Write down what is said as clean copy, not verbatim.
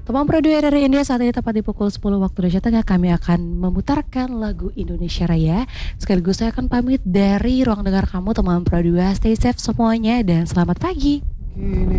Teman Pro 2 RRI India saat ini tepat di pukul 10 waktu Indonesia Tengah kami akan memutarkan lagu Indonesia Raya. Sekaligus saya akan pamit dari ruang dengar kamu teman Pro 2. Stay safe semuanya dan selamat pagi. Kini